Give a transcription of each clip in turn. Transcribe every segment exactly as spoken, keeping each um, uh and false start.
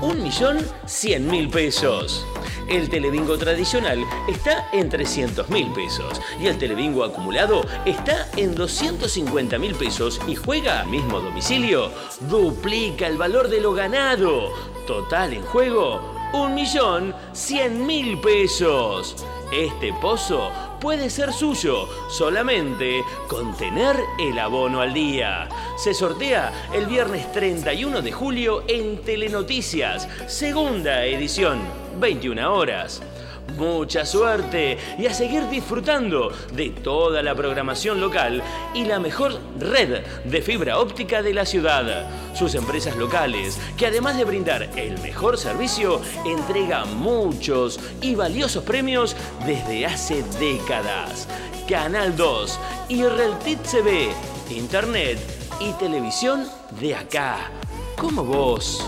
un millón cien mil pesos. El telebingo tradicional está en trescientos mil pesos y el telebingo acumulado está en doscientos cincuenta mil pesos y juega al mismo domicilio, duplica el valor de lo ganado. Total en juego, un millón cien mil pesos. Este pozo puede ser suyo solamente con tener el abono al día. Se sortea el viernes treinta y uno de julio en Telenoticias, segunda edición, veintiuna horas. Mucha suerte y a seguir disfrutando de toda la programación local y la mejor red de fibra óptica de la ciudad. Sus empresas locales, que además de brindar el mejor servicio, entregan muchos y valiosos premios desde hace décadas. Canal dos y Reltit T V, internet y televisión de acá, como vos.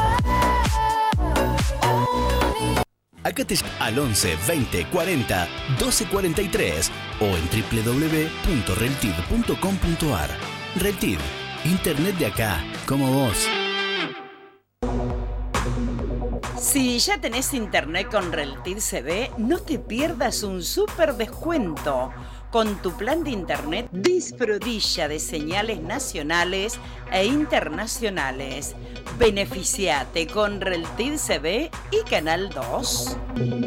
Acá te al once veinte cuarenta doce cuarenta y tres o en doble u doble u doble u punto reltid punto com punto ar. Reltid, internet de acá, como vos. Si ya tenés internet con Reltid C V, no te pierdas un súper descuento. Con tu plan de internet, disfrutilla de señales nacionales e internacionales. Beneficiate con Reltid C V y Canal dos.